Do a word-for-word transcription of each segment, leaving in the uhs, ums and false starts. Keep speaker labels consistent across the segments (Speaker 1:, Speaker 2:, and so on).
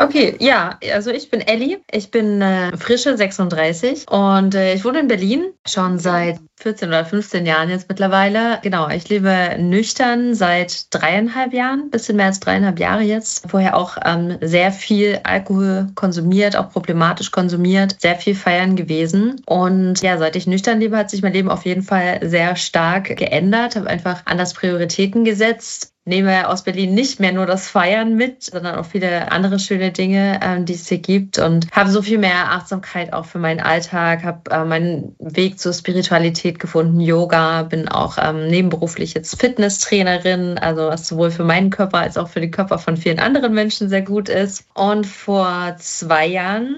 Speaker 1: Okay, ja, also ich bin Elli, ich bin äh, frische sechsunddreißig und äh, ich wohne in Berlin schon seit vierzehn oder fünfzehn Jahren jetzt mittlerweile. Genau, ich lebe nüchtern seit dreieinhalb Jahren, bisschen mehr als dreieinhalb Jahre jetzt. Vorher auch ähm, sehr viel Alkohol konsumiert, auch problematisch konsumiert, sehr viel feiern gewesen. Und ja, seit ich nüchtern lebe, hat sich mein Leben auf jeden Fall sehr stark geändert, habe einfach anders Prioritäten gesetzt. Nehme aus Berlin nicht mehr nur das Feiern mit, sondern auch viele andere schöne Dinge, ähm, die es hier gibt und habe so viel mehr Achtsamkeit auch für meinen Alltag, habe äh, meinen Weg zur Spiritualität gefunden, Yoga, bin auch ähm, nebenberuflich jetzt Fitnesstrainerin, also was sowohl für meinen Körper als auch für den Körper von vielen anderen Menschen sehr gut ist. Und vor zwei Jahren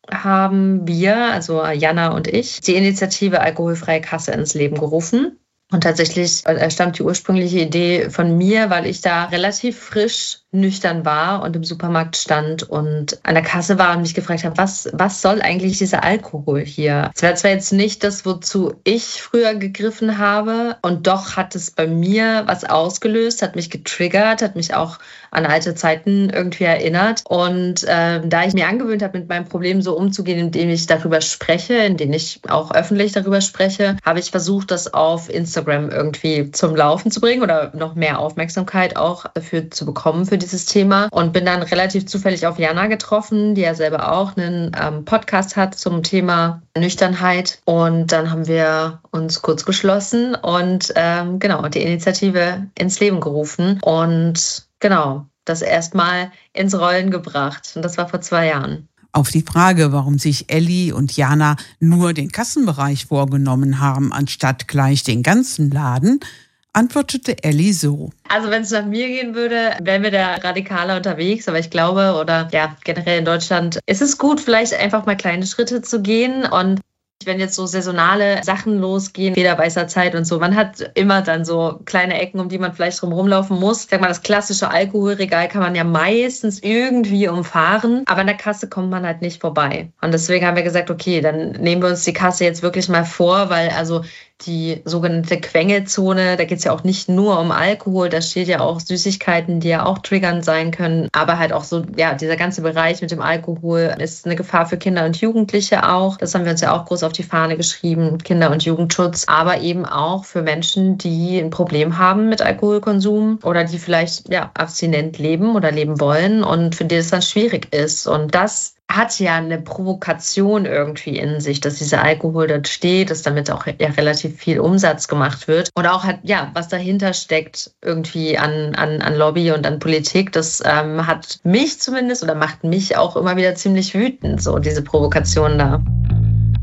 Speaker 1: haben wir, also Jana und ich, die Initiative Alkoholfreie Kasse ins Leben gerufen. Und tatsächlich stammt die ursprüngliche Idee von mir, weil ich da relativ frisch nüchtern war und im Supermarkt stand und an der Kasse war und mich gefragt habe, was, was soll eigentlich dieser Alkohol hier? Es war zwar jetzt nicht das, wozu ich früher gegriffen habe und doch hat es bei mir was ausgelöst, hat mich getriggert, hat mich auch an alte Zeiten irgendwie erinnert. Und äh, da ich mir angewöhnt habe, mit meinem Problem so umzugehen, indem ich darüber spreche, indem ich auch öffentlich darüber spreche, habe ich versucht, das auf Instagram irgendwie zum Laufen zu bringen oder noch mehr Aufmerksamkeit auch dafür zu bekommen für dieses Thema. Und bin dann relativ zufällig auf Jana getroffen, die ja selber auch einen ähm, Podcast hat zum Thema Nüchternheit. Und dann haben wir uns kurz geschlossen und ähm, genau die Initiative ins Leben gerufen. Und genau, das erstmal ins Rollen gebracht. Und das war vor zwei Jahren.
Speaker 2: Auf die Frage, warum sich Elli und Jana nur den Kassenbereich vorgenommen haben, anstatt gleich den ganzen Laden, antwortete Elli so.
Speaker 1: Also wenn es nach mir gehen würde, wären wir da radikaler unterwegs. Aber ich glaube, oder ja, generell in Deutschland ist es gut, vielleicht einfach mal kleine Schritte zu gehen. Und wenn jetzt so saisonale Sachen losgehen, Federbeißerzeit und so, man hat immer dann so kleine Ecken, um die man vielleicht drum rumlaufen muss. Ich sag mal, das klassische Alkoholregal kann man ja meistens irgendwie umfahren, aber an der Kasse kommt man halt nicht vorbei. Und deswegen haben wir gesagt, okay, dann nehmen wir uns die Kasse jetzt wirklich mal vor, weil also die sogenannte Quengelzone, da geht es ja auch nicht nur um Alkohol, da steht ja auch Süßigkeiten, die ja auch triggernd sein können, aber halt auch so, ja, dieser ganze Bereich mit dem Alkohol ist eine Gefahr für Kinder und Jugendliche auch. Das haben wir uns ja auch groß auf die Fahne geschrieben, Kinder- und Jugendschutz, aber eben auch für Menschen, die ein Problem haben mit Alkoholkonsum oder die vielleicht, ja, abstinent leben oder leben wollen und für die es dann schwierig ist. Und das hat ja eine Provokation irgendwie in sich, dass dieser Alkohol dort steht, dass damit auch ja relativ viel Umsatz gemacht wird. Und auch hat, ja, was dahinter steckt irgendwie an, an, an Lobby und an Politik, das ähm, hat mich zumindest oder macht mich auch immer wieder ziemlich wütend, so diese Provokation da.